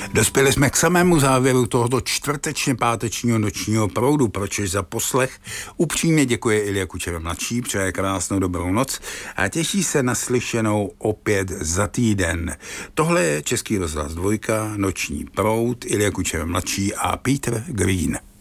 Dospěli jsme k samému závěru tohoto čtvrtečně pátečního nočního proudu, pročež za poslech upřímně děkuje Ilja Kučera mladší, přeje krásnou dobrou noc a těší se na slyšenou opět za týden. Tohle je Český rozhlas 2, noční proud, Ilja Kučera mladší a Peter Green.